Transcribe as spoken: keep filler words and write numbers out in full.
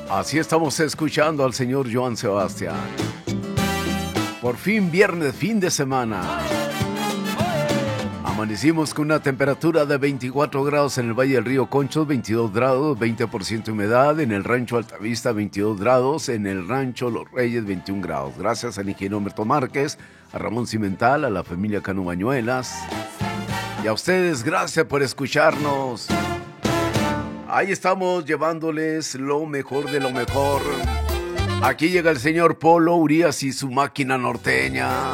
Así estamos escuchando al señor Joan Sebastián. Por fin viernes, fin de semana. Amanecimos con una temperatura de veinticuatro grados en el Valle del Río Conchos, veintidós grados, veinte por ciento humedad. En el Rancho Altavista, veintidós grados. En el Rancho Los Reyes, veintiún grados. Gracias al ingeniero Humberto Márquez, a Ramón Cimental, a la familia Cano Bañuelas. Y a ustedes, gracias por escucharnos. Ahí estamos llevándoles lo mejor de lo mejor. Aquí llega el señor Polo Urías y su máquina norteña.